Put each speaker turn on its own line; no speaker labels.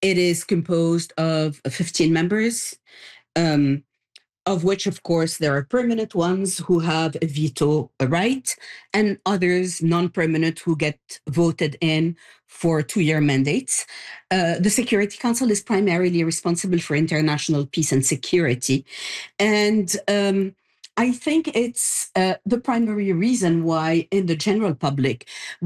It is composed of 15 members, um, of which, of course, there are permanent ones who have a veto right, and others non-permanent who get voted in for 2-year mandates. The Security Council is primarily responsible for international peace and security. And I think it's the primary reason why, in the general public,